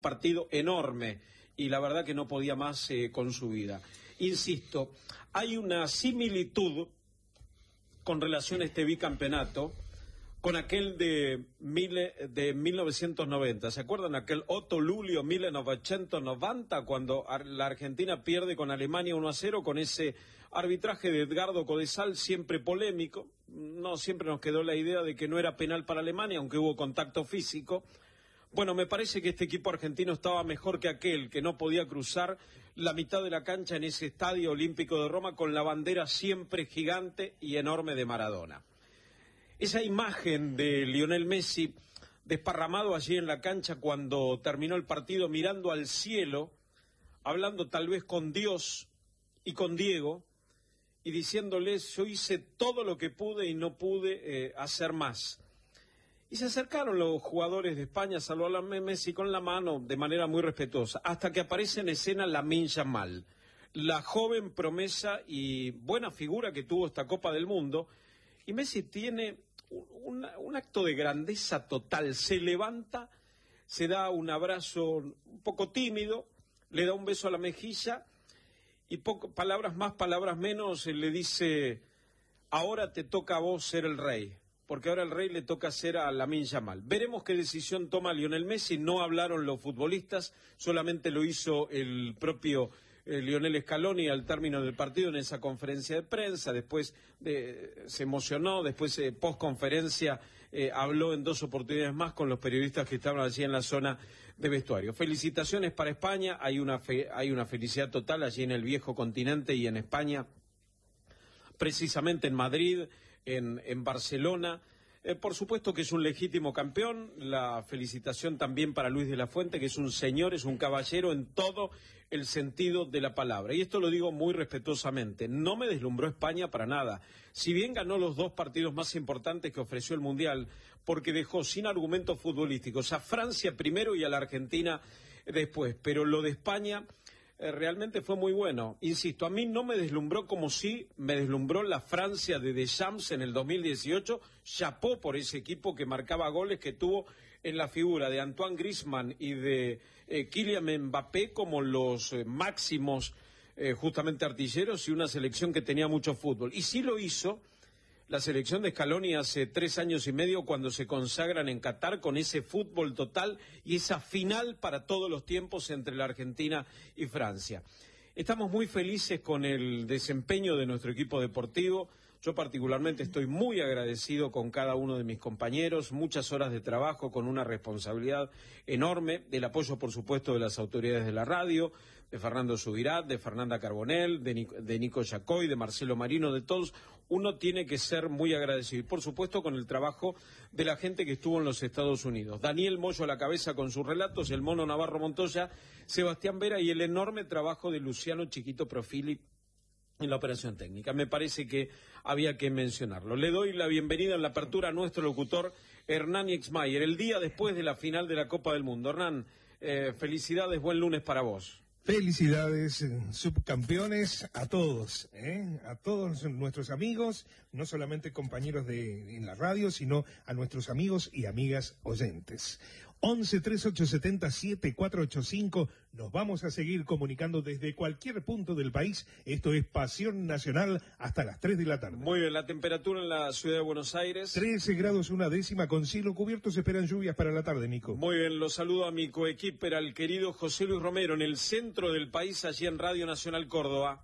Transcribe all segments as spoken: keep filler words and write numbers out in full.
partido enorme y la verdad que no podía más eh, con su vida. Insisto, hay una similitud con relación a este bicampeonato con aquel de, mil, de mil novecientos noventa. ¿Se acuerdan? Aquel otto luglio mil novecientos noventa, cuando la Argentina pierde con Alemania uno a cero, con ese arbitraje de Edgardo Codesal, siempre polémico. No siempre nos quedó la idea de que no era penal para Alemania, aunque hubo contacto físico. Bueno, me parece que este equipo argentino estaba mejor que aquel, que no podía cruzar la mitad de la cancha en ese Estadio Olímpico de Roma con la bandera siempre gigante y enorme de Maradona. Esa imagen de Lionel Messi desparramado allí en la cancha cuando terminó el partido, mirando al cielo, hablando tal vez con Dios y con Diego, y diciéndoles: yo hice todo lo que pude y no pude eh, hacer más. Y se acercaron los jugadores de España a saludar a Messi con la mano de manera muy respetuosa, hasta que aparece en escena Lamine Yamal, la joven promesa y buena figura que tuvo esta Copa del Mundo. Y Messi tiene un, un acto de grandeza total, se levanta, se da un abrazo un poco tímido, le da un beso a la mejilla y poco, palabras más, palabras menos, le dice: ahora te toca a vos ser el rey, porque ahora el rey le toca ser a Lamine Yamal. Veremos qué decisión toma Lionel Messi. No hablaron los futbolistas, solamente lo hizo el propio Eh, Lionel Scaloni al término del partido en esa conferencia de prensa. Después de, se emocionó, después eh, post conferencia eh, habló en dos oportunidades más con los periodistas que estaban allí en la zona de vestuario. Felicitaciones para España, hay una, fe, hay una felicidad total allí en el viejo continente y en España, precisamente en Madrid, en, en Barcelona. Eh, por supuesto que es un legítimo campeón. La felicitación también para Luis de la Fuente, que es un señor, es un caballero en todo el sentido de la palabra. Y esto lo digo muy respetuosamente. No me deslumbró España para nada. Si bien ganó los dos partidos más importantes que ofreció el Mundial, porque dejó sin argumentos futbolísticos a Francia primero y a la Argentina después. Pero lo de España Eh, realmente fue muy bueno. Insisto, a mí no me deslumbró como sí me deslumbró la Francia de Deschamps en el dos mil dieciocho. Chapó por ese equipo que marcaba goles, que tuvo en la figura de Antoine Griezmann y de eh, Kylian Mbappé como los eh, máximos eh, justamente artilleros, y una selección que tenía mucho fútbol. Y sí lo hizo la selección de Scaloni hace tres años y medio, cuando se consagran en Qatar con ese fútbol total y esa final para todos los tiempos entre la Argentina y Francia. Estamos muy felices con el desempeño de nuestro equipo deportivo. Yo particularmente estoy muy agradecido con cada uno de mis compañeros, muchas horas de trabajo con una responsabilidad enorme, del apoyo por supuesto de las autoridades de la radio, de Fernando Subirat, de Fernanda Carbonell, de Nico, de Nico Yacoy, de Marcelo Marino, de todos. Uno tiene que ser muy agradecido, y por supuesto con el trabajo de la gente que estuvo en los Estados Unidos. Daniel Moyo a la cabeza con sus relatos, el Mono Navarro Montoya, Sebastián Vera y el enorme trabajo de Luciano Chiquito Profili en la operación técnica. Me parece que había que mencionarlo. Le doy la bienvenida en la apertura a nuestro locutor Hernán Ixmayer, el día después de la final de la Copa del Mundo. Hernán, eh, felicidades, buen lunes para vos. Felicidades, subcampeones, a todos, ¿eh? A todos nuestros amigos, no solamente compañeros de en la radio, sino a nuestros amigos y amigas oyentes. once, treinta y ocho, setenta, setenta y cuatro ochenta y cinco, nos vamos a seguir comunicando desde cualquier punto del país. Esto es Pasión Nacional hasta las tres de la tarde. Muy bien, la temperatura en la ciudad de Buenos Aires. trece grados una décima, con cielo cubierto, se esperan lluvias para la tarde, Nico. Muy bien, lo saludo a mi coequiper, al querido José Luis Romero, en el centro del país, allí en Radio Nacional Córdoba.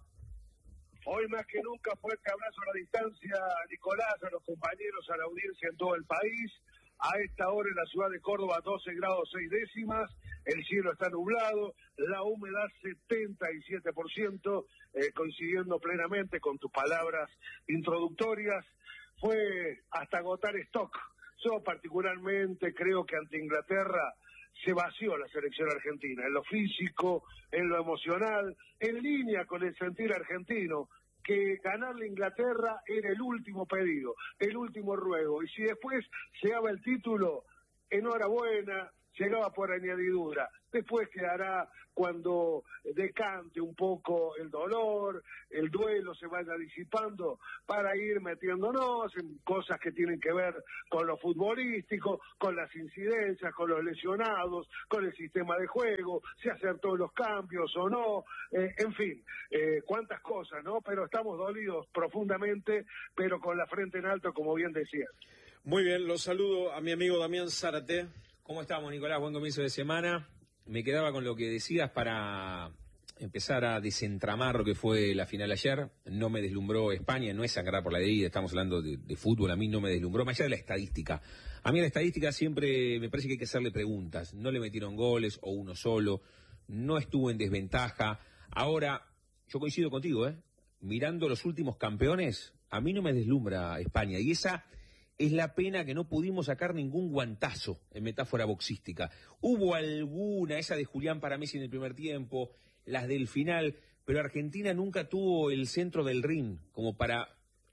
Hoy más que nunca, fuerte abrazo a la distancia, Nicolás, a los compañeros, a la audiencia en todo el país. A esta hora en la ciudad de Córdoba, doce grados seis décimas, el cielo está nublado, la humedad setenta y siete por ciento, eh, coincidiendo plenamente con tus palabras introductorias. Fue hasta agotar stock. Yo particularmente creo que ante Inglaterra se vació la selección argentina, en lo físico, en lo emocional, en línea con el sentir argentino, que ganarle a Inglaterra era el último pedido, el último ruego, y si después se daba el título, enhorabuena, llegaba por añadidura. Después quedará cuando decante un poco el dolor, el duelo se vaya disipando, para ir metiéndonos en cosas que tienen que ver con lo futbolístico, con las incidencias, con los lesionados, con el sistema de juego, si hacer todos los cambios o no, eh, en fin, eh, cuántas cosas, ¿no? Pero estamos dolidos profundamente, pero con la frente en alto, como bien decía. Muy bien, los saludo a mi amigo Damián Zárate. ¿Cómo estamos, Nicolás? Buen comienzo de semana. Me quedaba con lo que decías para empezar a desentramar lo que fue la final ayer. No me deslumbró España, no es sangrar por la herida, estamos hablando de, de fútbol, a mí no me deslumbró, más allá de la estadística. A mí la estadística siempre me parece que hay que hacerle preguntas. No le metieron goles o uno solo, no estuvo en desventaja. Ahora, yo coincido contigo, ¿eh? Mirando los últimos campeones, a mí no me deslumbra España, y esa es la pena, que no pudimos sacar ningún guantazo en metáfora boxística. Hubo alguna, esa de Julián para Messi en el primer tiempo, las del final, pero Argentina nunca tuvo el centro del ring como para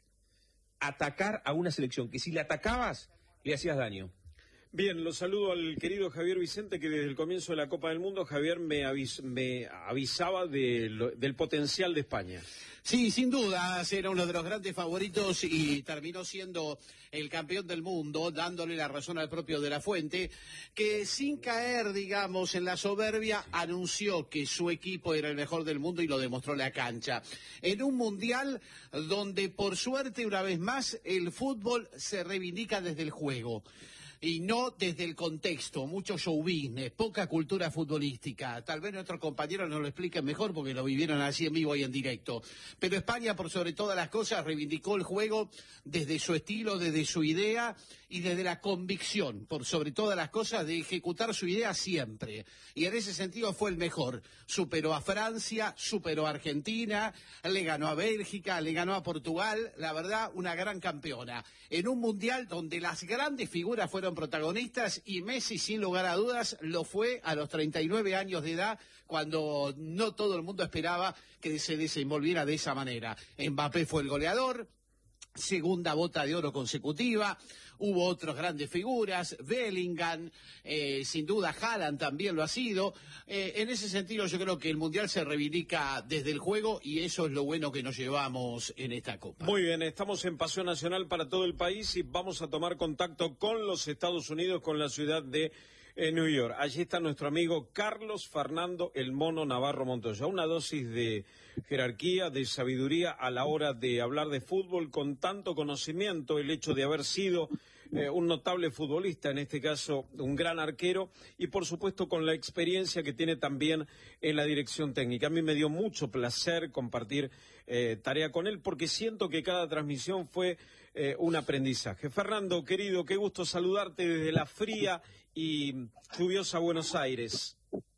atacar a una selección que si la atacabas le hacías daño. Bien, los saludo al querido Javier Vicente, que desde el comienzo de la Copa del Mundo, Javier, me, avis, me avisaba de lo, del potencial de España. Sí, sin duda, era uno de los grandes favoritos y terminó siendo el campeón del mundo, dándole la razón al propio De La Fuente, que sin caer, digamos, en la soberbia, anunció que su equipo era el mejor del mundo y lo demostró en la cancha. En un mundial donde, por suerte, una vez más, el fútbol se reivindica desde el juego. Y no desde el contexto, mucho show business, poca cultura futbolística. Tal vez nuestros compañeros nos lo expliquen mejor porque lo vivieron así en vivo y en directo. Pero España, por sobre todas las cosas, reivindicó el juego desde su estilo, desde su idea y desde la convicción, por sobre todas las cosas, de ejecutar su idea siempre. Y en ese sentido fue el mejor. Superó a Francia, superó a Argentina, le ganó a Bélgica, le ganó a Portugal. La verdad, una gran campeona. En un mundial donde las grandes figuras fueron protagonistas y Messi, sin lugar a dudas, lo fue a los treinta y nueve años de edad, cuando no todo el mundo esperaba que se desenvolviera de esa manera. Mbappé fue el goleador, segunda bota de oro consecutiva. Hubo otras grandes figuras, Bellingham, eh, sin duda Haaland también lo ha sido. Eh, en ese sentido yo creo que el Mundial se reivindica desde el juego y eso es lo bueno que nos llevamos en esta Copa. Muy bien, estamos en Pasión Nacional para todo el país y vamos a tomar contacto con los Estados Unidos, con la ciudad de eh, New York. Allí está nuestro amigo Carlos Fernando El Mono Navarro Montoya. Una dosis de jerarquía, de sabiduría a la hora de hablar de fútbol, con tanto conocimiento, el hecho de haber sido eh, un notable futbolista, en este caso un gran arquero, y por supuesto con la experiencia que tiene también en la dirección técnica. A mí me dio mucho placer compartir eh, tarea con él, porque siento que cada transmisión fue eh, un aprendizaje. Fernando, querido, qué gusto saludarte desde la fría y lluviosa Buenos Aires.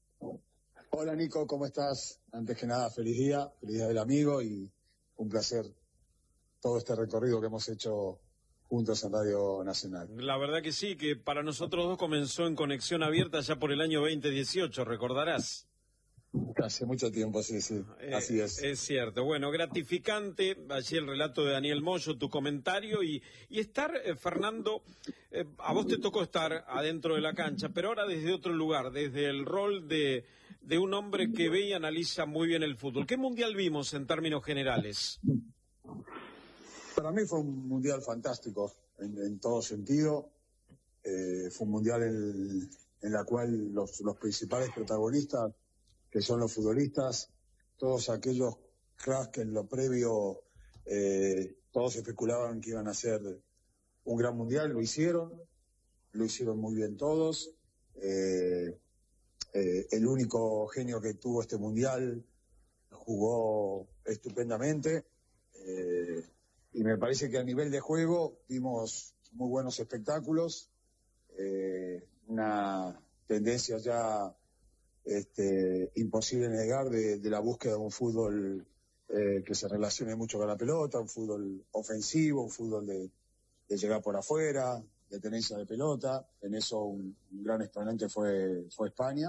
Hola Nico, ¿cómo estás? Antes que nada, feliz día, feliz día del amigo y un placer todo este recorrido que hemos hecho juntos en Radio Nacional. La verdad que sí, que para nosotros dos comenzó en Conexión Abierta ya por el año veinte dieciocho, recordarás. Hace mucho tiempo, sí, sí, eh, así es. Es cierto. Bueno, gratificante, allí el relato de Daniel Moyo, tu comentario, y, y estar, eh, Fernando, eh, a vos te tocó estar adentro de la cancha, pero ahora desde otro lugar, desde el rol de, de un hombre que ve y analiza muy bien el fútbol. ¿Qué mundial vimos en términos generales? Para mí fue un mundial fantástico, en, en todo sentido. Eh, fue un mundial en, en la cual los, los principales protagonistas, que son los futbolistas, todos aquellos cracks que en lo previo eh, todos especulaban que iban a ser un gran mundial, lo hicieron, lo hicieron muy bien todos. Eh, eh, el único genio que tuvo este mundial jugó estupendamente, eh, y me parece que a nivel de juego vimos muy buenos espectáculos, eh, una tendencia ya Este, imposible negar de, de la búsqueda de un fútbol eh, que se relacione mucho con la pelota, un fútbol ofensivo, un fútbol de, de llegar por afuera, de tenencia de pelota. En eso un, un gran exponente fue, fue España.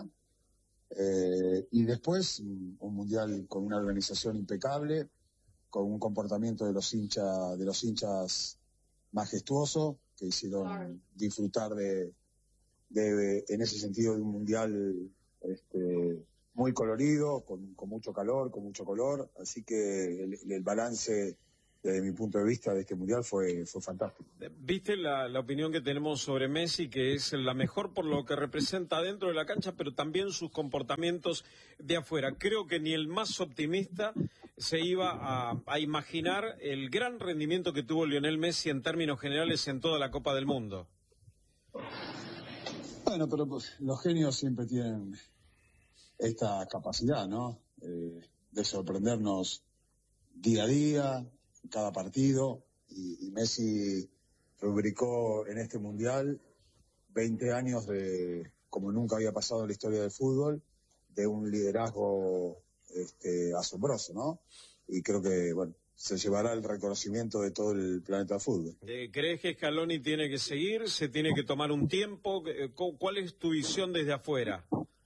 Eh, y después un, un mundial con una organización impecable, con un comportamiento de los hinchas, de los hinchas majestuoso, que hicieron disfrutar de de, en ese sentido, de un mundial este, muy colorido, con, con mucho calor, con mucho color, así que el, el balance, desde mi punto de vista, de este mundial fue, fue fantástico. Viste la, la opinión que tenemos sobre Messi, que es la mejor por lo que representa dentro de la cancha, pero también sus comportamientos de afuera. Creo que ni el más optimista se iba a, a imaginar el gran rendimiento que tuvo Lionel Messi en términos generales en toda la Copa del Mundo. Bueno, pero pues, los genios siempre tienen esta capacidad, ¿no? Eh, de sorprendernos día a día, cada partido, y, y Messi rubricó en este mundial veinte años de, como nunca había pasado en la historia del fútbol, de un liderazgo este, asombroso, ¿no? Y creo que, bueno, se llevará el reconocimiento de todo el planeta del fútbol. Eh, ¿Crees que Scaloni tiene que seguir? ¿Se tiene que tomar un tiempo? ¿Cuál es tu visión desde afuera?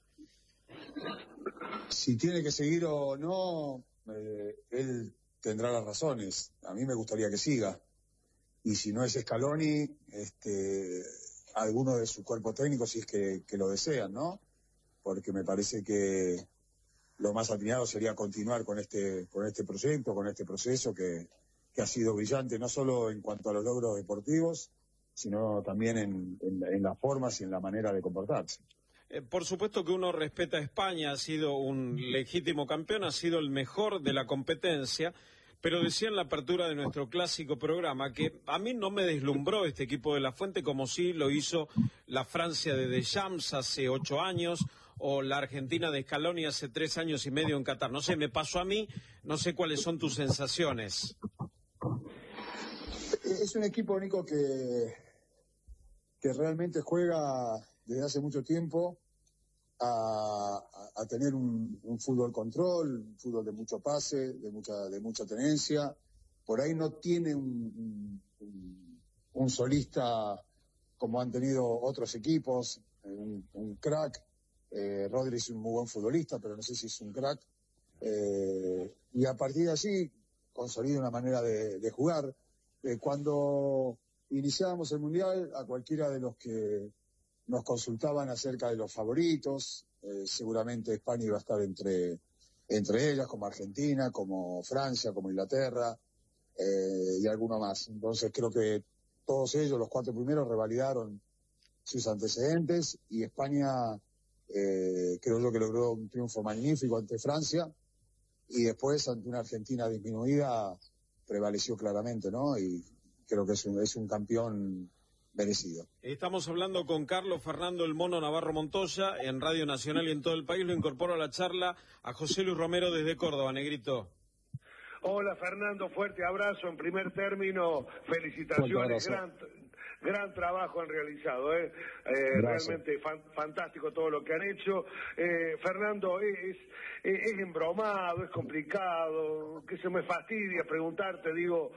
Si tiene que seguir o no, eh, él tendrá las razones. A mí me gustaría que siga. Y si no es Scaloni, este, alguno de su cuerpo técnico, si es que, que lo desean, ¿no? Porque me parece que lo más atinado sería continuar con este, con este proyecto, con este proceso que, que ha sido brillante, no solo en cuanto a los logros deportivos, sino también en, en, en las formas y en la manera de comportarse. Eh, por supuesto que uno respeta a España, ha sido un legítimo campeón, ha sido el mejor de la competencia, pero decía en la apertura de nuestro clásico programa que a mí no me deslumbró este equipo de La Fuente como sí lo hizo la Francia de Deschamps hace ocho años o la Argentina de Scaloni hace tres años y medio en Qatar. No sé, me pasó a mí, no sé cuáles son tus sensaciones. Es un equipo, Nico, que, que realmente juega desde hace mucho tiempo a, a, a tener un, un fútbol control, un fútbol de mucho pase, de mucha, de mucha tenencia. Por ahí no tiene un, un, un solista como han tenido otros equipos, un, un crack. Eh, Rodri es un muy buen futbolista, pero no sé si es un crack. Eh, y a partir de allí consolida una manera de, de jugar. Eh, cuando iniciábamos el Mundial, a cualquiera de los que nos consultaban acerca de los favoritos, eh, seguramente España iba a estar entre, entre ellas, como Argentina, como Francia, como Inglaterra, eh, y alguno más. Entonces creo que todos ellos, los cuatro primeros, revalidaron sus antecedentes, y España eh, creo yo que logró un triunfo magnífico ante Francia, y después ante una Argentina disminuida prevaleció claramente, ¿no? Y creo que es un, es un campeón merecido. Estamos hablando con Carlos Fernando El Mono Navarro Montoya en Radio Nacional y en todo el país. Lo incorporo a la charla a José Luis Romero desde Córdoba. Negrito. Hola Fernando, fuerte abrazo. En primer término, felicitaciones, gran, gran trabajo han realizado, ¿eh? Eh, realmente fan, fantástico todo lo que han hecho. Eh, Fernando, es, es, es embromado, es complicado, que se me fastidia preguntarte, digo,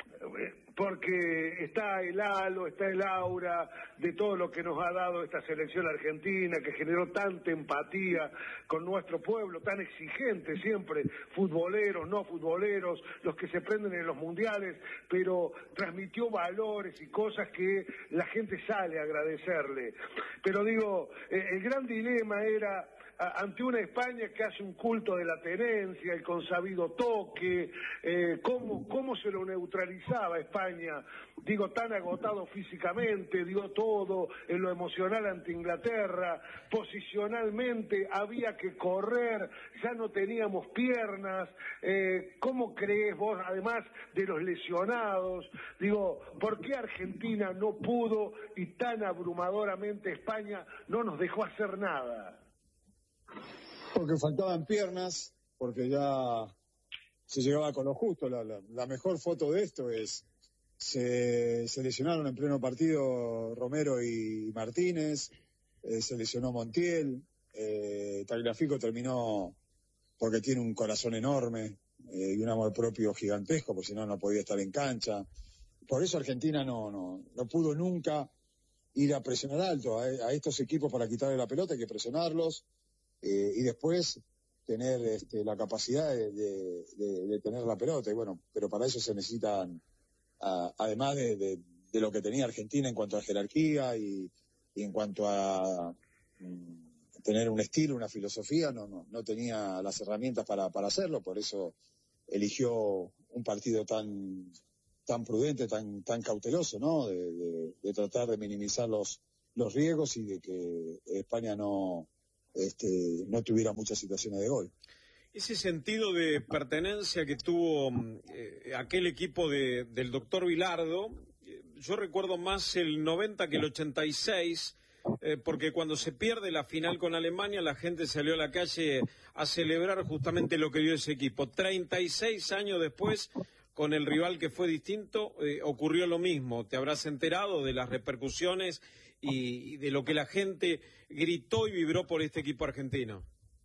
porque está el halo, está el aura de todo lo que nos ha dado esta selección argentina, que generó tanta empatía con nuestro pueblo, tan exigente siempre, futboleros, no futboleros, los que se prenden en los mundiales, pero transmitió valores y cosas que la gente sale a agradecerle. Pero digo, eh, el gran dilema era ante una España que hace un culto de la tenencia, el consabido toque, eh, cómo, cómo se lo neutralizaba España, digo, tan agotado físicamente, dio todo en lo emocional ante Inglaterra, posicionalmente había que correr, ya no teníamos piernas, eh, ¿cómo crees vos, además de los lesionados, digo, por qué Argentina no pudo y tan abrumadoramente España no nos dejó hacer nada? Porque faltaban piernas, porque ya se llegaba con lo justo. La, la, la mejor foto de esto es, se, se lesionaron en pleno partido Romero y Martínez, eh, se lesionó Montiel, eh, Tagliafico terminó porque tiene un corazón enorme eh, y un amor propio gigantesco, porque si no, no podía estar en cancha. Por eso Argentina no, no, no pudo nunca ir a presionar alto a, a estos equipos para quitarle la pelota, hay que presionarlos. Eh, y después tener este, la capacidad de, de, de, de tener la pelota, y bueno, pero para eso se necesitan, a, además de, de, de lo que tenía Argentina en cuanto a jerarquía y, y en cuanto a mm, tener un estilo, una filosofía, no, no, no tenía las herramientas para, para hacerlo, por eso eligió un partido tan tan prudente, tan tan cauteloso, ¿no? De, de, de tratar de minimizar los los riesgos y de que España no este, no tuviera muchas situaciones de gol. Ese sentido de pertenencia que tuvo eh, aquel equipo de, del doctor Bilardo, eh, yo recuerdo más el noventa que el ochenta y seis, eh, porque cuando se pierde la final con Alemania, la gente salió a la calle a celebrar justamente lo que dio ese equipo. treinta y seis años después, con el rival que fue distinto, eh, ocurrió lo mismo. Te habrás enterado de las repercusiones y, y de lo que la gente gritó y vibró por este equipo argentino.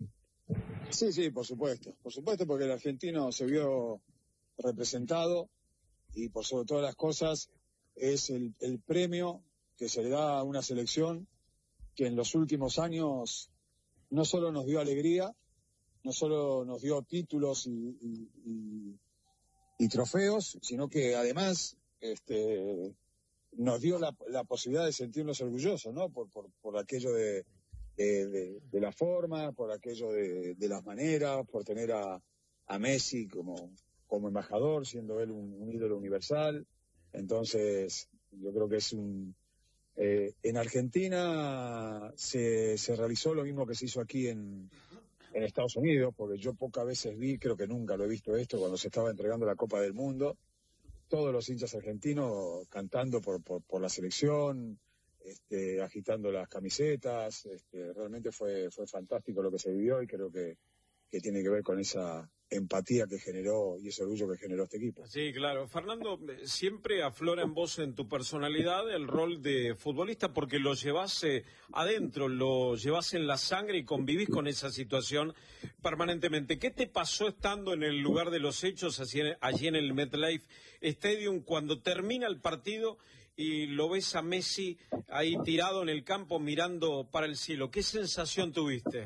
Sí, sí, por supuesto, por supuesto, porque el argentino se vio representado y por sobre todas las cosas es el, el premio que se le da a una selección que en los últimos años no solo nos dio alegría, no solo nos dio títulos y, y, y, y trofeos, sino que además este, nos dio la, la posibilidad de sentirnos orgullosos, ¿no? Por, por, por aquello de De, de, de la forma, por aquello de, de las maneras, por tener a, a Messi como, como embajador, siendo él un, un ídolo universal. Entonces, yo creo que es un... Eh, en Argentina se, se realizó lo mismo que se hizo aquí en, en Estados Unidos, porque yo pocas veces vi, creo que nunca lo he visto esto, cuando se estaba entregando la Copa del Mundo, todos los hinchas argentinos cantando por, por, por la selección, Este, agitando las camisetas, este, realmente fue fue fantástico lo que se vivió y creo que, que tiene que ver con esa empatía que generó y ese orgullo que generó este equipo. Sí, claro. Fernando, siempre aflora en vos, en tu personalidad, el rol de futbolista porque lo llevas eh, adentro, lo llevas en la sangre y convivís con esa situación permanentemente. ¿Qué te pasó estando en el lugar de los hechos, allí en, allí en el MetLife Stadium, cuando termina el partido y lo ves a Messi ahí tirado en el campo mirando para el cielo? ¿Qué sensación tuviste?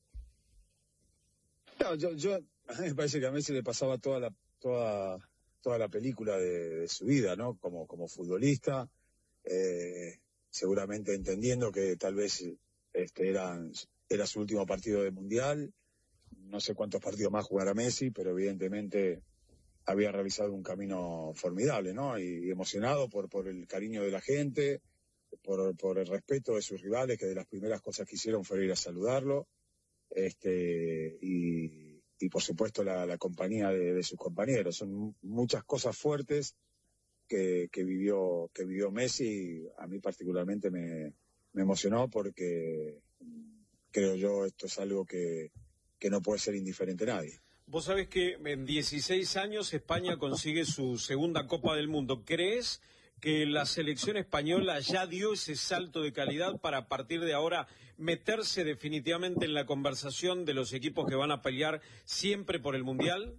No, yo, yo, a mí me parece que a Messi le pasaba toda la, toda, toda la película de, de su vida, ¿no? Como, como futbolista, eh, seguramente entendiendo que tal vez este, era, era su último partido de Mundial. No sé cuántos partidos más jugará Messi, pero evidentemente había realizado un camino formidable, ¿no? Y, y emocionado por, por el cariño de la gente, por, por el respeto de sus rivales, que de las primeras cosas que hicieron fue ir a saludarlo, este, y, y por supuesto la, la compañía de, de sus compañeros. Son muchas cosas fuertes que, que vivió, que vivió Messi, y a mí particularmente me, me emocionó porque creo yo esto es algo que, que no puede ser indiferente a nadie. Vos sabés que en dieciséis años España consigue su segunda Copa del Mundo. ¿Crees que la selección española ya dio ese salto de calidad para a partir de ahora meterse definitivamente en la conversación de los equipos que van a pelear siempre por el Mundial?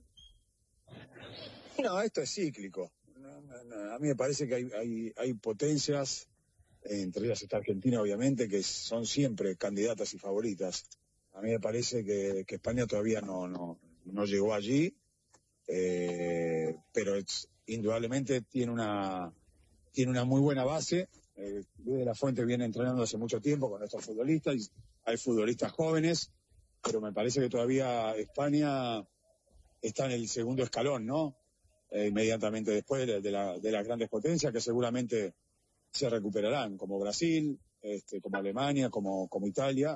No, esto es cíclico. No, no, no. A mí me parece que hay, hay, hay potencias, entre ellas está Argentina obviamente, que son siempre candidatas y favoritas. A mí me parece que, que España todavía no... no no llegó allí, eh, pero es, indudablemente tiene una tiene una muy buena base. eh, Luis de la Fuente viene entrenando hace mucho tiempo con estos futbolistas, y hay futbolistas jóvenes, pero me parece que todavía España está en el segundo escalón, ¿no? Eh, inmediatamente después de, de, la, de las grandes potencias que seguramente se recuperarán, como Brasil, este, como Alemania, como, como Italia,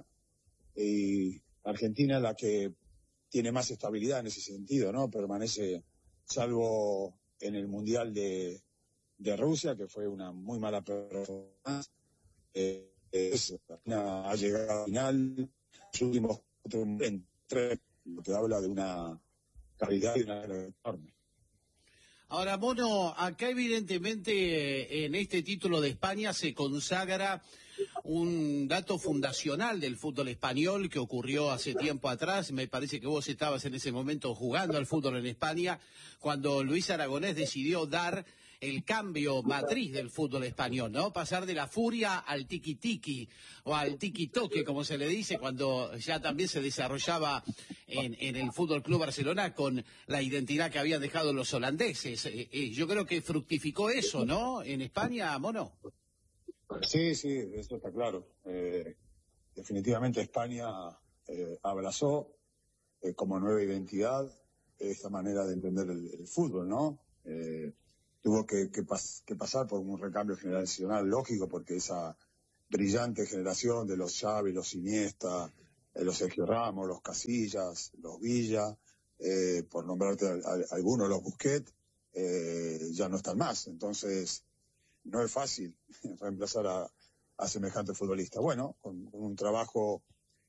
y Argentina la que tiene más estabilidad en ese sentido, ¿no? Permanece, salvo en el Mundial de, de Rusia, que fue una muy mala performance, eh, es, una, ha llegado al final, los últimos cuatro en tres, lo que habla de una calidad y una enorme. Ahora, Mono, acá evidentemente en este título de España se consagra un dato fundacional del fútbol español que ocurrió hace tiempo atrás. Me parece que vos estabas en ese momento jugando al fútbol en España, cuando Luis Aragonés decidió dar el cambio matriz del fútbol español, ¿no? Pasar de la furia al tiki-tiki o al tiki-toque, como se le dice, cuando ya también se desarrollaba en, en el Fútbol Club Barcelona con la identidad que habían dejado los holandeses. Eh, eh, yo creo que fructificó eso, ¿no? En España, Mono. Sí, sí, eso está claro. Eh, definitivamente España eh, abrazó eh, como nueva identidad esta manera de entender el, el fútbol, ¿no? Eh, tuvo que, que, pas que pasar por un recambio generacional lógico, porque esa brillante generación de los Xavi, los Iniesta, eh, los Sergio Ramos, los Casillas, los Villa, eh, por nombrarte a, a, algunos, los Busquets, eh, ya no están más. Entonces, no es fácil reemplazar a, a semejante futbolista. Bueno, con, con un trabajo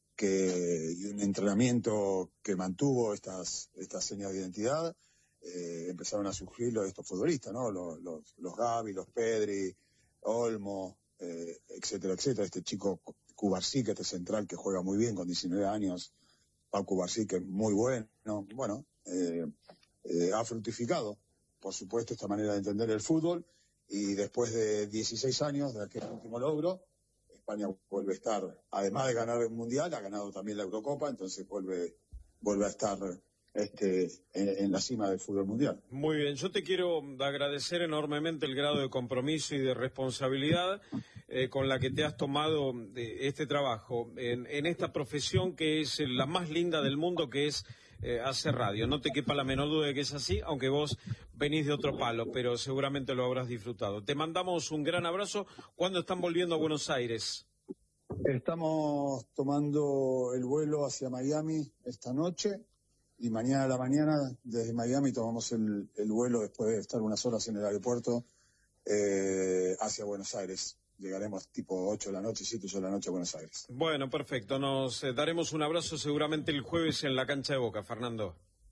que, y un entrenamiento que mantuvo estas, estas señas de identidad, eh, empezaron a surgir los, estos futbolistas, ¿no? Los, los, los Gavi, los Pedri, Olmo, eh, etcétera, etcétera. Este chico Cubarsí, este central que juega muy bien con diecinueve años, Pau Cubarsí, que es muy bueno. Bueno, eh, eh, ha fructificado, por supuesto, esta manera de entender el fútbol, y después de dieciséis años de aquel último logro, España vuelve a estar, además de ganar el Mundial, ha ganado también la Eurocopa, entonces vuelve, vuelve a estar este, en, en la cima del fútbol mundial. Muy bien, yo te quiero agradecer enormemente el grado de compromiso y de responsabilidad eh, con la que te has tomado de este trabajo en, en esta profesión que es la más linda del mundo, que es eh, hacer radio. No te quepa la menor duda de que es así, aunque vos venís de otro palo, pero seguramente lo habrás disfrutado. Te mandamos un gran abrazo. ¿Cuándo están volviendo a Buenos Aires? Estamos tomando el vuelo hacia Miami esta noche, y mañana a la mañana desde Miami tomamos el, el vuelo, después de estar unas horas en el aeropuerto, eh, hacia Buenos Aires. Llegaremos tipo ocho de la noche, siete de la noche a Buenos Aires. Bueno, perfecto. Nos eh, daremos un abrazo seguramente el jueves en la cancha de Boca, Fernando.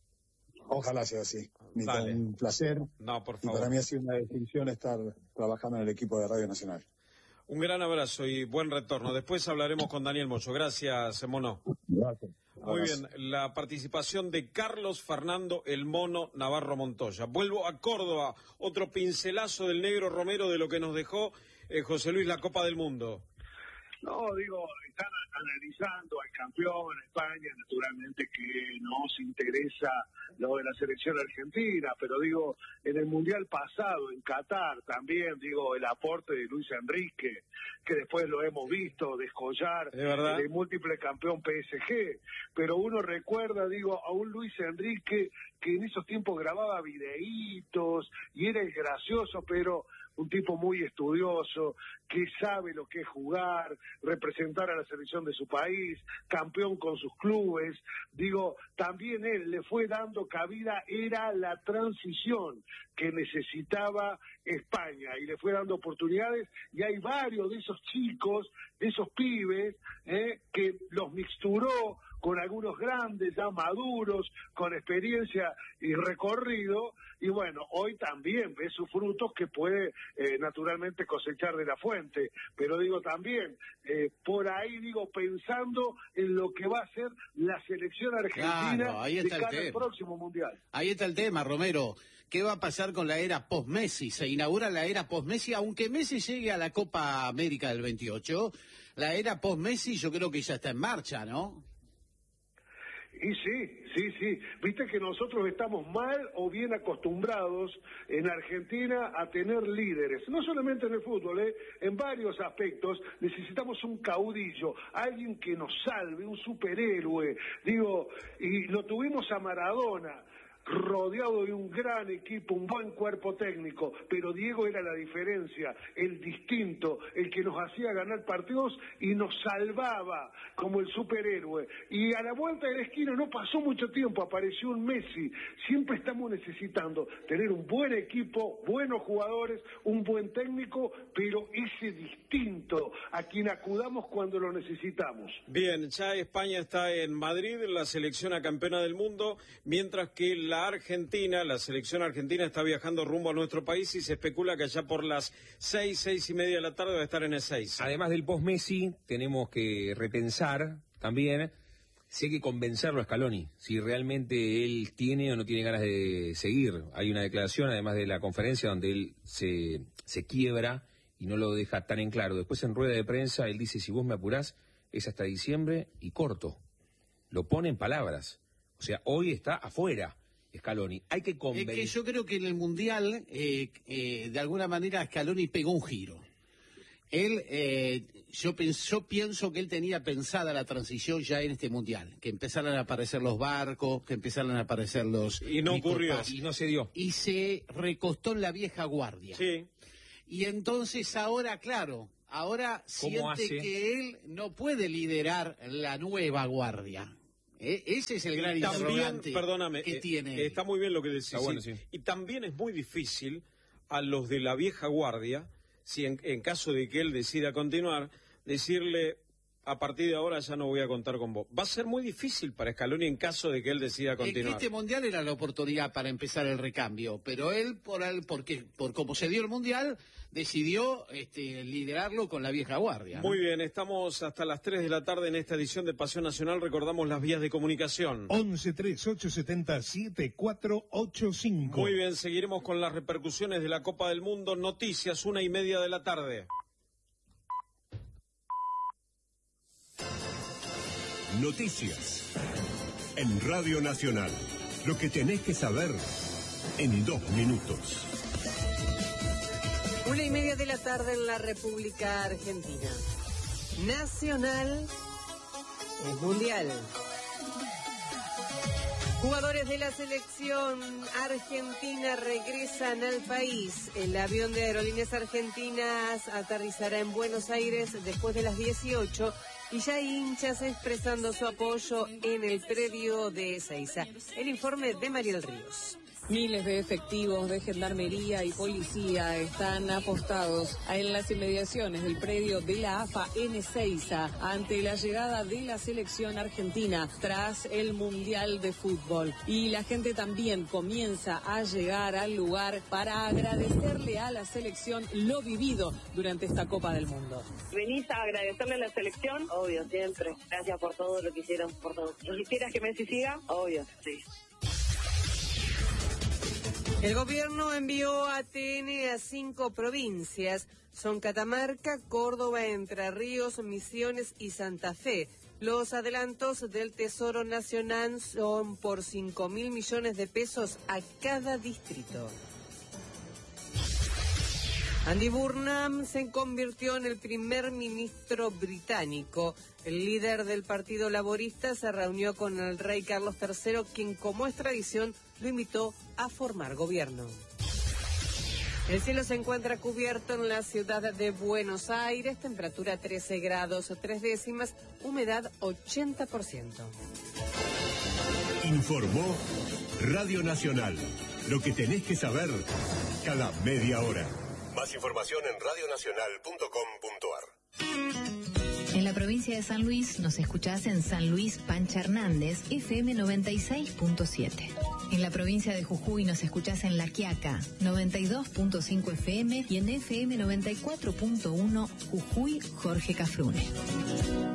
Ojalá sea así. Dale. Un placer. No, por Y favor. para mí ha sido una distinción estar trabajando en el equipo de Radio Nacional. Un gran abrazo y buen retorno. Después hablaremos con Daniel Mocho. Gracias, Mono. Gracias. Muy bien, la participación de Carlos Fernando El Mono Navarro Montoya. Vuelvo a Córdoba, otro pincelazo del negro Romero de lo que nos dejó eh, José Luis la Copa del Mundo. No, digo, están analizando al campeón, España, naturalmente que nos interesa lo de la selección argentina, pero digo, en el Mundial pasado, en Qatar también, digo, el aporte de Luis Enrique, que después lo hemos visto descollar, ¿De verdad? el múltiple campeón P S G, pero uno recuerda, digo, a un Luis Enrique que en esos tiempos grababa videitos y era el gracioso, pero un tipo muy estudioso, que sabe lo que es jugar, representar a la selección de su país, campeón con sus clubes. Digo, también él le fue dando cabida, era la transición que necesitaba España, y le fue dando oportunidades, y hay varios de esos chicos, de esos pibes, eh, que los mixturó con algunos grandes, ya maduros, con experiencia y recorrido, y bueno, hoy también ve sus frutos que puede eh, naturalmente cosechar de la fuente, pero digo también, eh, por ahí digo, pensando en lo que va a ser la selección argentina Claro, ahí de está el cara al tema. próximo Mundial. Ahí está el tema, Romero. ¿Qué va a pasar con la era post-Messi? Se inaugura la era post-Messi, aunque Messi llegue a la Copa América del veintiocho, la era post-Messi yo creo que ya está en marcha, ¿no? Y sí, sí, sí. Viste que nosotros estamos mal o bien acostumbrados en Argentina a tener líderes. No solamente en el fútbol, ¿eh? En varios aspectos necesitamos un caudillo, alguien que nos salve, un superhéroe. Digo, y lo tuvimos a Maradona, rodeado de un gran equipo, un buen cuerpo técnico, pero Diego era la diferencia, el distinto, el que nos hacía ganar partidos y nos salvaba como el superhéroe. Y a la vuelta de la esquina no pasó mucho tiempo, apareció un Messi. Siempre estamos necesitando tener un buen equipo, buenos jugadores, un buen técnico, pero ese distinto a quien acudamos cuando lo necesitamos. Bien, ya España está en Madrid, la selección a campeona del mundo, mientras que la Argentina, la selección argentina está viajando rumbo a nuestro país y se especula que allá por las seis, seis y media de la tarde va a estar en el seis. Además del post-Messi, tenemos que repensar también si hay que convencerlo a Scaloni, si realmente él tiene o no tiene ganas de seguir. Hay una declaración, además de la conferencia, donde él se, se quiebra y no lo deja tan en claro. Después en rueda de prensa él dice, si vos me apurás, es hasta diciembre y corto. Lo pone en palabras. O sea, hoy está afuera Scaloni. Hay que convencer. Es que yo creo que en el Mundial, eh, eh, de alguna manera, Scaloni pegó un giro. Él, eh, yo, pens- yo pienso que él tenía pensada la transición ya en este mundial, que empezaran a aparecer los barcos, que empezaran a aparecer los... Y no ocurrió. micropasos. Y no se dio. Y se recostó en la vieja guardia. Sí. Y entonces ahora, claro, ahora ¿Cómo siente hace? que él no puede liderar la nueva guardia. Eh, ese es el gran Y también, interrogante perdóname, que eh, tiene. está muy bien lo que decís. Está bueno, sí. sí. Y también es muy difícil a los de la vieja guardia, si en, en caso de que él decida continuar, decirle, a partir de ahora ya no voy a contar con vos. Va a ser muy difícil para Scaloni en caso de que él decida En que continuar. este mundial era la oportunidad para empezar el recambio, pero él, por, el, porque, por como se dio el mundial, decidió este, liderarlo con la vieja guardia. ¿no? Muy bien, estamos hasta las tres de la tarde en esta edición de Pasión Nacional. Recordamos las vías de comunicación. once tres ocho siete cero siete cuatro ocho cinco. Muy bien, seguiremos con las repercusiones de la Copa del Mundo. Noticias, una y media de la tarde. Noticias en Radio Nacional. Lo que tenés que saber en dos minutos. Una y media de la tarde en la República Argentina. Nacional es mundial. Jugadores de la selección argentina regresan al país. El avión de Aerolíneas Argentinas aterrizará en Buenos Aires después de las dieciocho y ya hay hinchas expresando su apoyo en el predio de Ezeiza. El informe de Mariel Ríos. Miles de efectivos de gendarmería y policía están apostados en las inmediaciones del predio de la A F A en Ezeiza ante la llegada de la selección argentina tras el Mundial de Fútbol. Y la gente también comienza a llegar al lugar para agradecerle a la selección lo vivido durante esta Copa del Mundo. ¿Venís a agradecerle a la selección? Obvio, siempre. Gracias por todo lo que hicieron, por todo. ¿Quisieras que Messi siga? Obvio, sí. El gobierno envió a T N a cinco provincias. Son Catamarca, Córdoba, Entre Ríos, Misiones y Santa Fe. Los adelantos del Tesoro Nacional son por cinco mil millones de pesos a cada distrito. Andy Burnham se convirtió en el primer ministro británico. El líder del Partido Laborista se reunió con el rey Carlos tercero, quien, como es tradición, lo invitó a formar gobierno. El cielo se encuentra cubierto en la ciudad de Buenos Aires, temperatura trece grados tres décimas, humedad ochenta por ciento. Informó Radio Nacional. Lo que tenés que saber cada media hora. Más información en radionacional punto com punto ar. En la provincia de San Luis nos escuchás en San Luis Pancha Hernández, F M noventa y seis punto siete. En la provincia de Jujuy nos escuchás en La Quiaca, noventa y dos punto cinco F M y en F M noventa y cuatro punto uno Jujuy Jorge Cafrune.